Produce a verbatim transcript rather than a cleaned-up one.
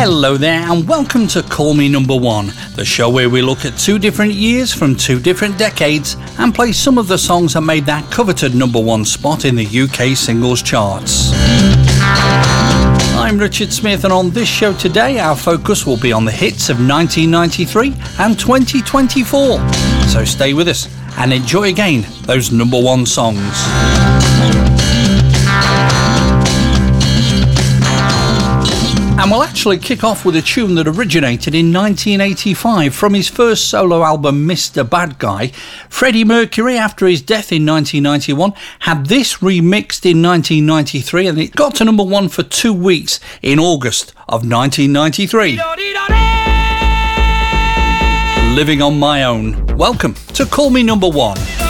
Hello there and welcome to Call Me Number One, the show where we look at two different years from two different decades and play some of the songs that made that coveted number one spot in the U K singles charts. I'm Richard Smith, and on this show today our focus will be on the hits of nineteen ninety-three and twenty twenty-four. So stay with us and enjoy again those number one songs. And we'll actually kick off with a tune that originated in nineteen eighty-five from his first solo album, Mister Bad Guy. Freddie Mercury, after his death in nineteen ninety-one, had this remixed in nineteen ninety-three, and it got to number one for two weeks in August of nineteen ninety-three. Living on My Own. Welcome to Call Me Number One.